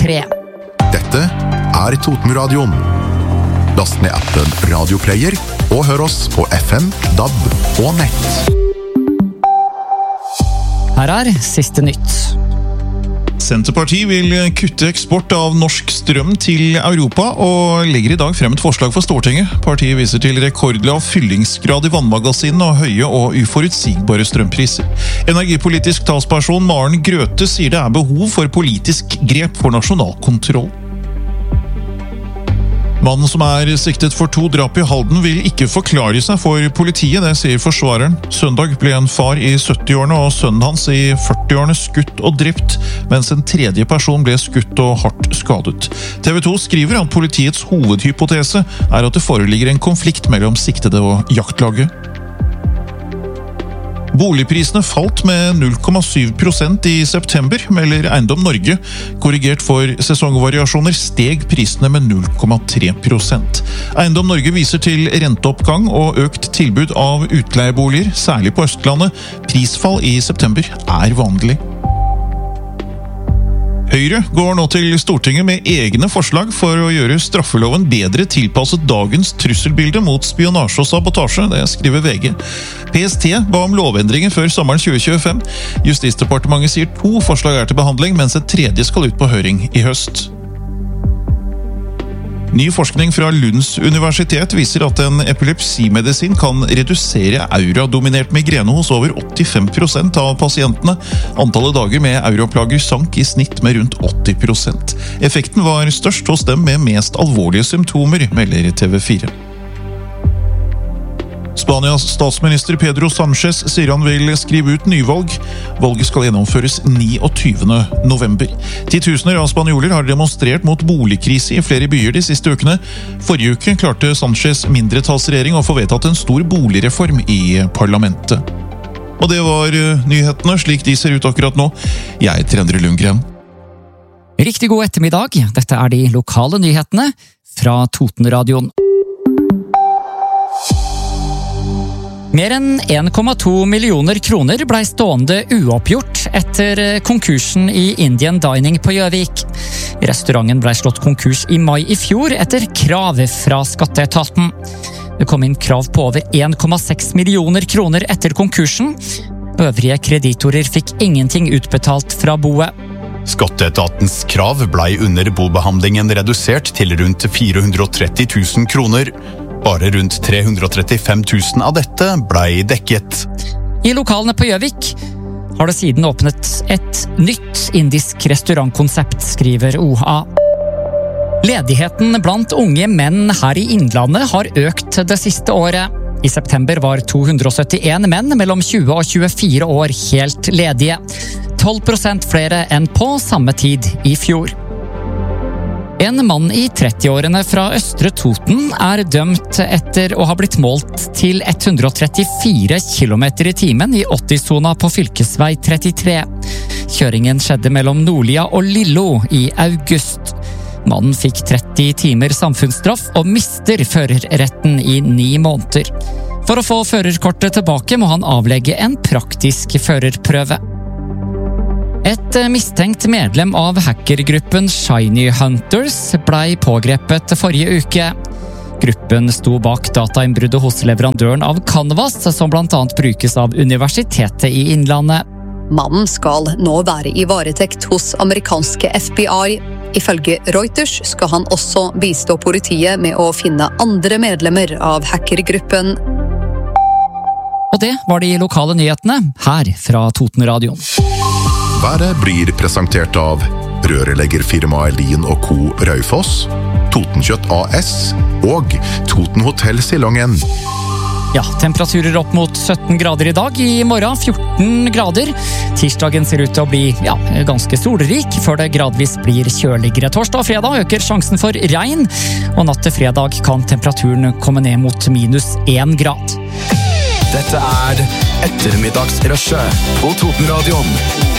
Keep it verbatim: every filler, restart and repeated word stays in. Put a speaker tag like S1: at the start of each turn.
S1: tre.
S2: Dette er Totenradioen. Last ned appen Radioplayer og hør oss på F M, D A B og nett.
S1: Her er siste nytt.
S3: Senterpartiet vil kutte eksport av norsk strøm til Europa og legger i dag frem et forslag for Stortinget. Partiet viser til rekordlav fyllingsgrad i vannmagasinene og høye og uforutsigbare strømpriser. Energipolitisk talsperson Maren Grøthe sier det er behov for politisk grep for nasjonal kontroll. Mannen som er siktet for to drap i Halden vil ikke forklare seg for politiet, det sier forsvareren. Søndag ble en far i syttiårene og sønnen hans i førtiårene skutt og drept, mens en tredje person ble skutt og hardt skadet. T V to skriver at politiets hovedhypotese er at det foreligger en konflikt mellom siktede og jaktlaget. Boligprisene falt med null komma syv prosent i september, melder Eiendom Norge. Korrigert for sesongvariasjoner steg prisene med null komma tre prosent. Eiendom Norge viser til renteoppgang og økt tilbud av utleieboliger, særlig på Østlandet. Prisfall i september er vanlig. Høyre går nå til Stortinget med egne forslag for å gjøre straffeloven bedre tilpasset dagens trusselbilde mot spionasje og sabotasje, det skriver V G. P S T ba om lovendringer før sommeren tjue tjuefem. Justisdepartementet sier to forslag er til behandling, mens et tredje skal ut på høring i høst. Ny forskning fra Lunds universitet viser at en epilepsimedisin kan redusere auradominert migrene hos over åttifem prosent av pasientene. Antallet dager med auraplager sank i snitt med rundt åtti prosent. Effekten var størst hos dem med mest alvorlige symptomer, melder T V fire. Spanias statsminister Pedro Sánchez sier han vil skrive ut nyvalg. Valget skal gjennomføres niogtyvende november. Titusener av spanjoler har demonstrert mot boligkrise i flere byer de siste ukene. Forrige uke klarte Sánchez mindretallsregjering å få vedtatt en stor boligreform i parlamentet. Og det var nyhetene slik de ser ut akkurat nå. Jeg heter Endre Lundgren.
S1: Riktig god ettermiddag. Dette er de lokale nyhetene fra Totenradioen. Mer enn en komma to millioner kroner ble stående uoppgjort etter konkursen i Indian Dining på Gjøvik. Restauranten ble slått konkurs i mai i fjor etter krav fra skatteetaten. Det kom inn krav på over en komma seks millioner kroner etter konkursen. Øvrige kreditorer fikk ingenting utbetalt fra boet.
S4: Skatteetatens krav ble under bobehandlingen redusert til rundt fire hundre og tretti tusen kroner. Bare rundt tre hundre og trettifem tusen av dette ble dekket.
S1: I lokalene på Gjøvik har det siden åpnet et nytt indisk restaurantkonsept, skriver O A. Ledigheten blant unge menn her i Innlandet har økt det siste året. I september var to hundre og syttien menn mellom tjue og tjuefire år helt ledige. tolv prosent flere enn på samme tid i fjor. En mann i trettiårene fra Østre Toten er dømt etter å ha blitt målt til hundre og trettifire kilometer i timen i åtti-sona på fylkesvei trettitre. Kjøringen skjedde mellom Nordlia og Lillo i august. Mannen fikk tretti timer samfunnsstraff og mister førerretten i ni måneder. For å få førerkortet tilbake må han avlegge en praktisk førerprøve. Et mistenkt medlem av hackergruppen Shiny Hunters ble pågrepet forrige uke. Gruppen sto bak datainnbruddet hos leverandøren av Canvas, som blant annet brukes av Universitetet i Innlandet.
S5: Mannen skal nå være i varetekt hos amerikanske F B I. Ifølge Reuters skal han også bistå politiet med å finne andre medlemmer av hackergruppen.
S1: Og det var de lokale nyhetene her fra Totenradioen.
S2: Været blir presentert av rørleggerfirmaet Lien og Co. Raufoss, Totenkjøtt A S og Toten Hotel Silongen.
S1: Ja, temperaturer opp mot sytten grader i dag, i morgen fjorten grader. Tirsdagen ser ut til å bli ja, ganske solrik, før det gradvis blir kjøligere. Torsdag og fredag øker sjansen for regn, og natt til fredag kan temperaturen komme ned mot minus én grad.
S6: Dette er ettermiddagsrushet på Totenradioen.